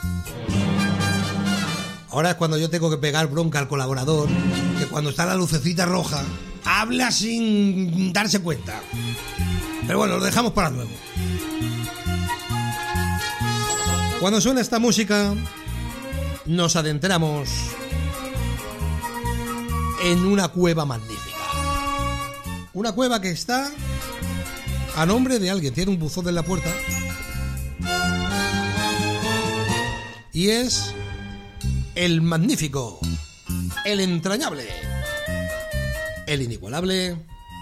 Ahora es cuando yo tengo que pegar bronca al colaborador, que cuando está la lucecita roja, habla sin darse cuenta. Pero bueno, lo dejamos para luego. Cuando suena esta música, nos adentramos en una cueva magnífica. Una cueva que está a nombre de alguien, tiene un buzón en la puerta. Y es el magnífico, el entrañable, el inigualable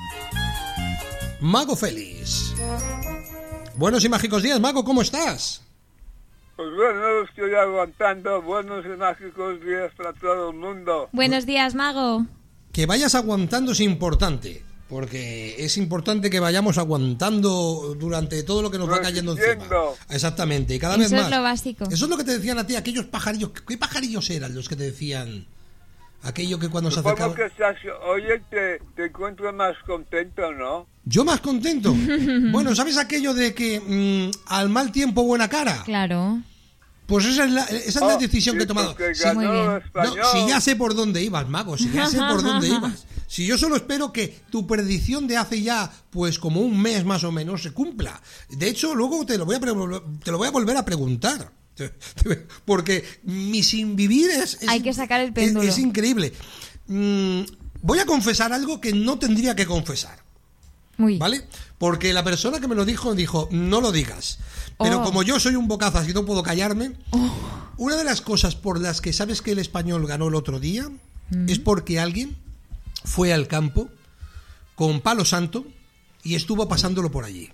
Mago Félix. Buenos y mágicos días, Mago, ¿cómo estás? Pues bueno, estoy aguantando. Buenos y mágicos días para todo el mundo. Buenos días, Mago. Que vayas aguantando es importante, porque es importante que vayamos aguantando durante todo lo que nos va cayendo encima. Exactamente, y cada vez más. Eso es lo básico. Eso es lo que te decían a ti, aquellos pajarillos. ¿Qué pajarillos eran los que te decían? Aquello que cuando se acercaban... Que estás, oye, te encuentro más contento, ¿no? ¿Yo más contento? Bueno, ¿sabes aquello de que al mal tiempo buena cara? Claro. Pues esa es la decisión que he tomado. Sí, muy bien. No, si ya sé por dónde ibas, Mago, si ya sé por dónde ibas. Si yo solo espero que tu predicción de hace ya, pues como un mes más o menos, se cumpla. De hecho, luego te lo voy a volver a preguntar. Porque mi sin vivir es hay que sacar el péndulo. Es increíble. Voy a confesar algo que no tendría que confesar. Uy. ¿Vale? Porque la persona que me lo dijo, no lo digas. Pero como yo soy un bocazas y no puedo callarme, una de las cosas por las que sabes que el Español ganó el otro día es porque alguien fue al campo con palo santo y estuvo pasándolo por allí.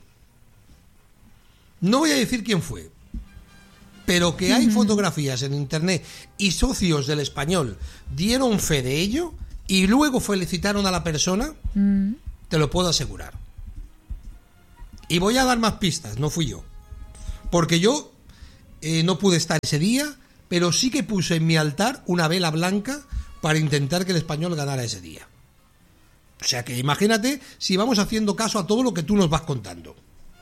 No voy a decir quién fue, pero que hay fotografías en internet y socios del Español dieron fe de ello y luego felicitaron a la persona, te lo puedo asegurar. Y voy a dar más pistas, no fui yo. Porque yo no pude estar ese día, pero sí que puse en mi altar una vela blanca para intentar que el Español ganara ese día. O sea que imagínate si vamos haciendo caso a todo lo que tú nos vas contando.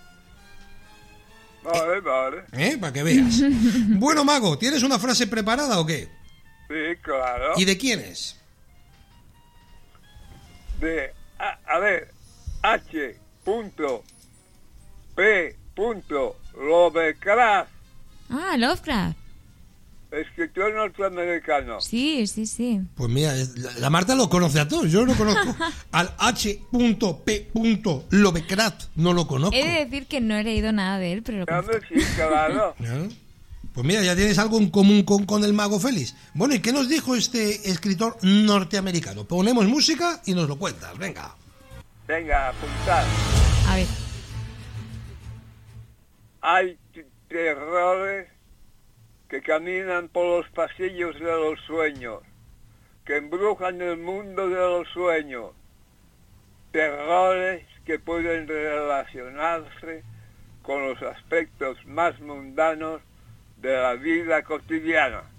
Vale. Para que veas. Bueno, Mago, ¿tienes una frase preparada o qué? Sí, claro. ¿Y de quién es? A ver, H.P. Lovecraft. Ah, Lovecraft. Escritor norteamericano. Sí. Pues mira, la Marta lo conoce a todos, yo no conozco. Al H.P. Lovecraft no lo conozco. He de decir que no he leído nada de él, pero lo conozco. Sí, claro. Pues mira, ya tienes algo en común con el Mago Félix. Bueno, ¿y qué nos dijo este escritor norteamericano? Ponemos música y nos lo cuentas, venga. Venga, apuntar. A ver. Hay terrores que caminan por los pasillos de los sueños, que embrujan el mundo de los sueños. Terrores que pueden relacionarse con los aspectos más mundanos de la vida cotidiana.